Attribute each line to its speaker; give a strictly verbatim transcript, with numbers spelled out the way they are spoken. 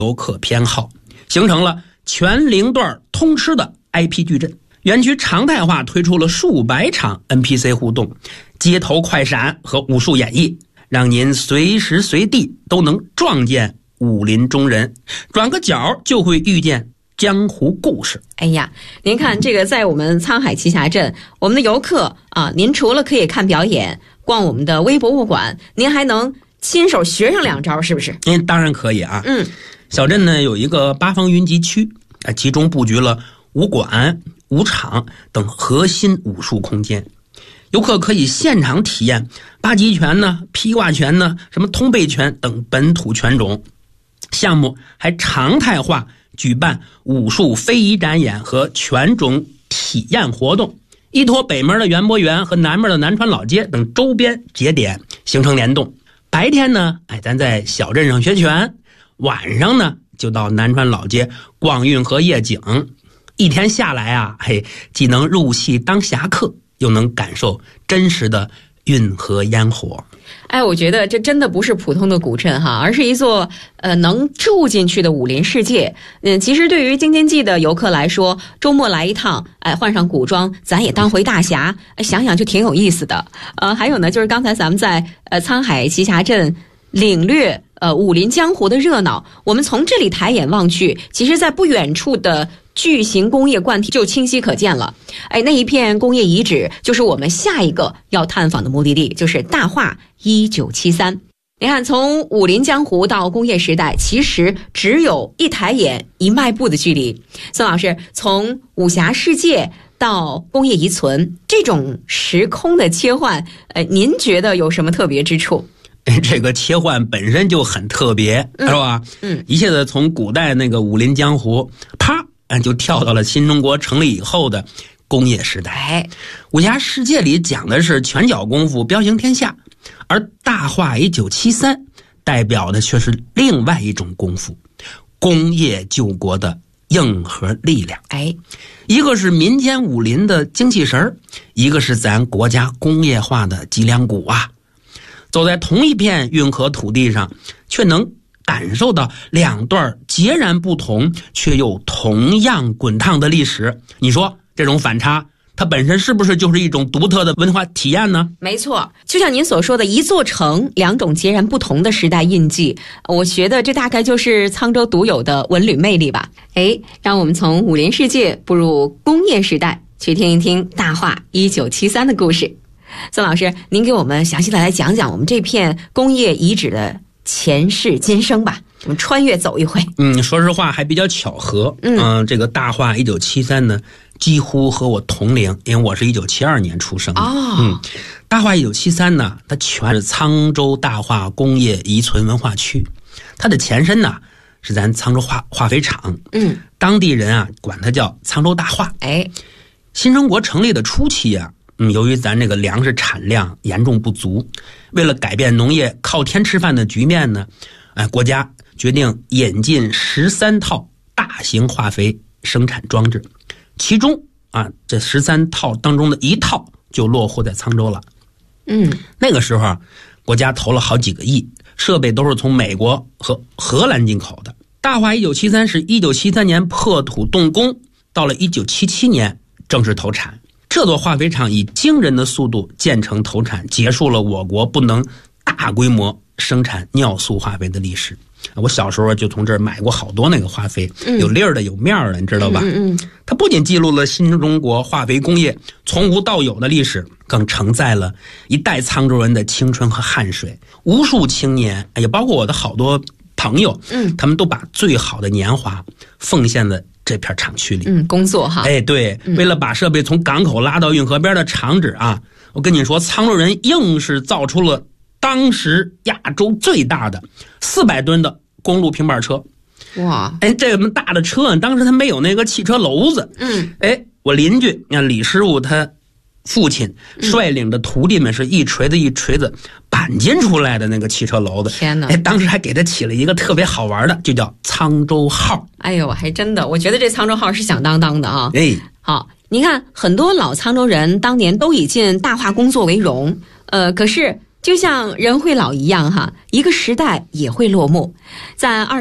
Speaker 1: 游客偏好，形成了全零段通吃的 I P 矩阵。园区常态化推出了数百场 N P C 互动、街头快闪和武术演绎，让您随时随地都能撞见武林中人，转个角就会遇见江湖故事。
Speaker 2: 哎呀，您看这个，在我们沧海奇峡镇，我们的游客啊，您除了可以看表演、逛我们的微博物馆，您还能亲手学上两招，是不是？
Speaker 1: 嗯，当然可以啊。
Speaker 2: 嗯，
Speaker 1: 小镇呢有一个八方云集区，啊，其中布局了武馆、武场等核心武术空间。游客可以现场体验八极拳呢、劈挂拳呢、什么通背拳等本土拳种。项目还常态化举办武术非遗展演和拳种体验活动，依托北门的园博园和南门的南川老街等周边节点形成联动。白天呢，哎，咱在小镇上学拳，晚上呢就到南川老街逛运河夜景。一天下来啊，嘿，既能入戏当侠客，又能感受真实的运河烟火。
Speaker 2: 哎，我觉得这真的不是普通的古镇哈，而是一座呃能住进去的武林世界。嗯，其实对于京津冀的游客来说，周末来一趟，哎，换上古装，咱也当回大侠，哎，想想就挺有意思的。呃，还有呢，就是刚才咱们在呃沧海奇峡镇领略呃武林江湖的热闹，我们从这里抬眼望去，其实在不远处的巨型工业冠体就清晰可见了。哎，那一片工业遗址就是我们下一个要探访的目的地，就是大化一九七三。你看，从武林江湖到工业时代，其实只有一抬眼一迈步的距离。宋老师，从武侠世界到工业遗存，这种时空的切换，呃，您觉得有什么特别之处？
Speaker 1: 这个切换本身就很特别，
Speaker 2: 嗯、
Speaker 1: 是吧？
Speaker 2: 嗯，
Speaker 1: 一下子从古代那个武林江湖，啪，就跳到了新中国成立以后的工业时代。
Speaker 2: 哎，
Speaker 1: 武侠世界里讲的是拳脚功夫彪形天下，而大化一九七三代表的却是另外一种功夫，工业救国的硬核力量。
Speaker 2: 哎，
Speaker 1: 一个是民间武林的精气神，一个是咱国家工业化的脊梁骨啊。走在同一片运河土地上，却能感受到两段截然不同却又同样滚烫的历史。你说这种反差，它本身是不是就是一种独特的文化体验呢？
Speaker 2: 没错，就像您所说的，一座城，两种截然不同的时代印记，我觉得这大概就是沧州独有的文旅魅力吧。哎，让我们从武林世界步入工业时代，去听一听大化一九七三的故事。宋老师，您给我们详细的来讲讲我们这片工业遗址的前世今生吧，我们穿越走一回。
Speaker 1: 嗯，说实话还比较巧合。嗯、呃，这个大化一九七三呢，几乎和我同龄，因为我是一九七二年出生的。
Speaker 2: 哦，
Speaker 1: 嗯，大化一九七三呢，它全是沧州大化工业遗存文化区，它的前身呢是咱沧州化化肥厂。
Speaker 2: 嗯，
Speaker 1: 当地人啊管它叫沧州大化。
Speaker 2: 哎，
Speaker 1: 新中国成立的初期啊。嗯，由于咱这个粮食产量严重不足，为了改变农业靠天吃饭的局面呢，哎，国家决定引进十三套大型化肥生产装置，其中啊，这十三套当中的一套就落户在沧州了。
Speaker 2: 嗯，
Speaker 1: 那个时候国家投了好几个亿，设备都是从美国和荷兰进口的。大化一九七三是一九七三年破土动工，到了一九七七年正式投产。这座化肥厂以惊人的速度建成投产，结束了我国不能大规模生产尿素化肥的历史。我小时候就从这儿买过好多那个化肥，
Speaker 2: 嗯、
Speaker 1: 有粒儿的有面儿的，你知道吧？
Speaker 2: 嗯嗯，
Speaker 1: 它不仅记录了新中国化肥工业从无到有的历史，更承载了一代沧州人的青春和汗水。无数青年，也包括我的好多朋友，
Speaker 2: 嗯，
Speaker 1: 他们都把最好的年华奉献了这片厂区里。
Speaker 2: 嗯，工作哈。
Speaker 1: 哎，对，为了把设备从港口拉到运河边的厂址啊，我跟你说，沧州人硬是造出了当时亚洲最大的四百吨的公路平板车。
Speaker 2: 哇，
Speaker 1: 哎，这么大的车，当时他没有那个汽车楼子。
Speaker 2: 嗯，
Speaker 1: 哎，我邻居那李师傅他父亲率领的徒弟们是一锤子一锤子板金出来的那个汽车楼子。
Speaker 2: 天哪！
Speaker 1: 哎，当时还给他起了一个特别好玩的，就叫沧州号。
Speaker 2: 哎呦，还真的，我觉得这沧州号是响当当的啊。
Speaker 1: 哎，
Speaker 2: 好，您看，很多老沧州人当年都以进大化工作为荣，呃，可是就像人会老一样哈，一个时代也会落幕，在二。